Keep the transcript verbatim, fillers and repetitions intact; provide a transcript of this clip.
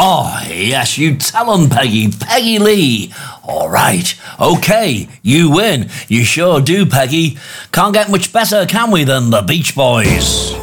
Oh, yes, you tell 'em, Peggy. Peggy Lee. All right. Okay, you win. You sure do, Peggy. Can't get much better, can we, than the Beach Boys?